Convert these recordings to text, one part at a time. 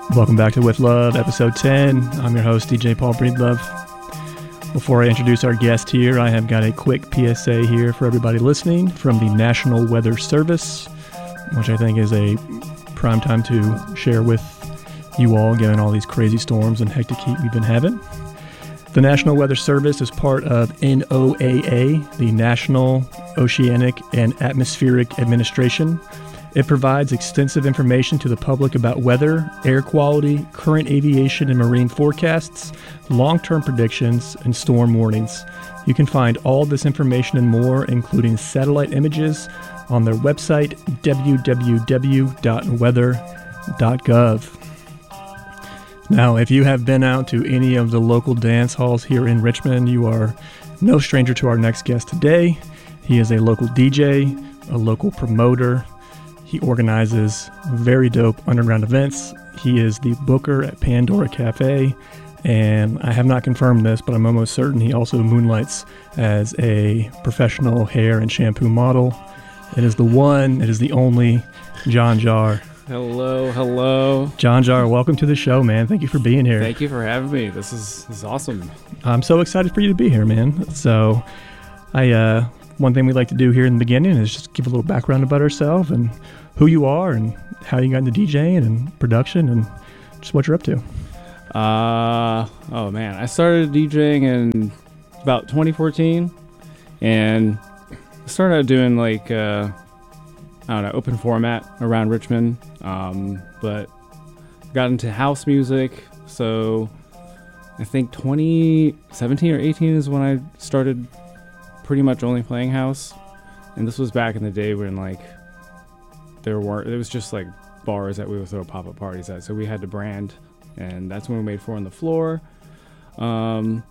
Welcome back to With Love, episode 10. I'm your host, DJ Paul Breedlove. Before I introduce our guest here, I have got a quick PSA here for everybody listening from the National Weather Service, which I think is a prime time to share with you all, given all these crazy storms and hectic heat we've been having. The National Weather Service is part of NOAA, the National Oceanic and Atmospheric Administration. It provides extensive information to the public about weather, air quality, current aviation and marine forecasts, long-term predictions, and storm warnings. You can find all this information and more, including satellite images, on their website, www.weather.gov. Now, if you have been out to any of the local dance halls here in Richmond, you are no stranger to our next guest today. He is a local DJ, a local promoter. He organizes very dope underground events. He is the booker at Pandora Cafe, and I have not confirmed this, but I'm almost certain he also moonlights as a professional hair and shampoo model. It is the one, it is the only John Jar. Hello. John Jar, welcome to the show, man. Thank you for being here. Thank you for having me. This is awesome. I'm so excited for you to be here, man. So, one thing we like to do here in the beginning is just give a little background about ourselves and who you are and how you got into DJing and production and just what you're up to. Oh man, I started DJing in about 2014, and I started out doing like open format around Richmond, but got into house music. So I think 2017 or 18 is when I started pretty much only playing house, and this was back in the day when like it was just like bars that we would throw pop-up parties at, so we had to brand, and that's when we made Four on the Floor. And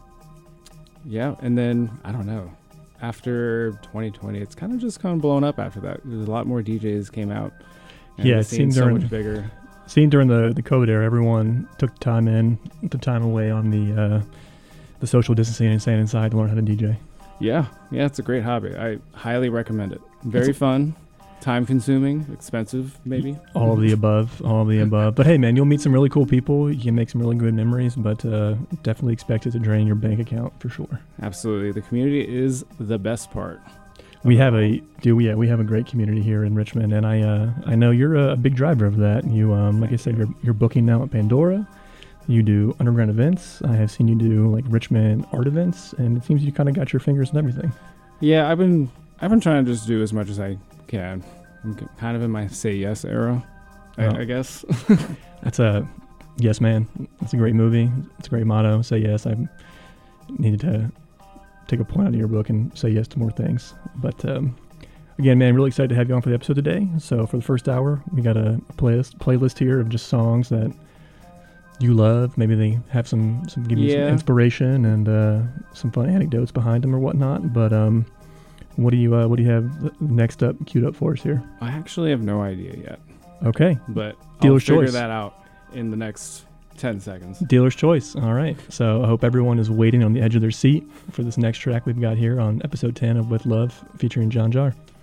then I don't know, after 2020 it's kind of blown up. After that, there's a lot more DJs came out, and yeah, it seemed so much bigger. Seeing during the COVID era, everyone took time away on the social distancing and staying inside to learn how to DJ. Yeah, it's a great hobby. I highly recommend it. Very fun, time-consuming, expensive, maybe. All of the above. But hey, man, you'll meet some really cool people. You can make some really good memories, but definitely expect it to drain your bank account for sure. Absolutely. The community is the best part. We have a great community here in Richmond, and I know you're a big driver of that. You, like I said, you're booking now at Pandora. You do underground events. I have seen you do like Richmond art events, and it seems you kind of got your fingers in everything. Yeah, I've been trying to just do as much as I can. I'm kind of in my Say Yes era, I guess. That's a Yes Man. That's a great movie. It's a great motto. Say yes. I needed to take a point out of your book and say yes to more things. But again, man, really excited to have you on for the episode today. So for the first hour, we got a playlist here of just songs that you love. Maybe they have some give you some inspiration and some fun anecdotes behind them or whatnot. But what do you have next up queued up for us here? I actually have no idea yet. Okay, but Dealer's I'll figure choice. That out in the next 10 seconds. Dealer's choice. All right. So I hope everyone is waiting on the edge of their seat for this next track we've got here on episode 10 of With Love featuring John Jar.